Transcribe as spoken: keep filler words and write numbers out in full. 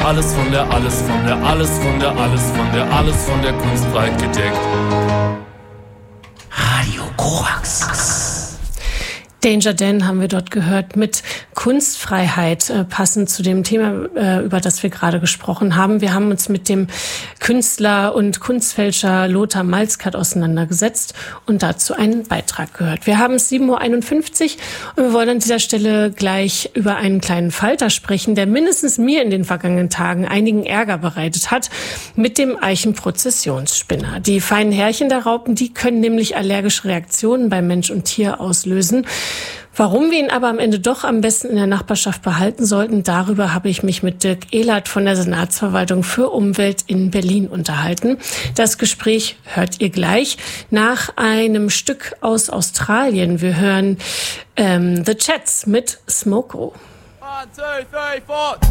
alles von der, alles von der, alles von der, alles von der, alles von der Kunst breit gedeckt. Radio Korax. Danger Dan haben wir dort gehört mit Kunstfreiheit, äh, passend zu dem Thema, äh, über das wir gerade gesprochen haben. Wir haben uns mit dem Künstler und Kunstfälscher Lothar Malzkert auseinandergesetzt und dazu einen Beitrag gehört. Wir haben es sieben Uhr einundfünfzig und wir wollen an dieser Stelle gleich über einen kleinen Falter sprechen, der mindestens mir in den vergangenen Tagen einigen Ärger bereitet hat, mit dem Eichenprozessionsspinner. Die feinen Härchen der Raupen, die können nämlich allergische Reaktionen bei Mensch und Tier auslösen. Warum wir ihn aber am Ende doch am besten in der Nachbarschaft behalten sollten, darüber habe ich mich mit Dirk Ehlert von der Senatsverwaltung für Umwelt in Berlin unterhalten. Das Gespräch hört ihr gleich nach einem Stück aus Australien. Wir hören ähm, The Chats mit Smoko. One, two, three, four.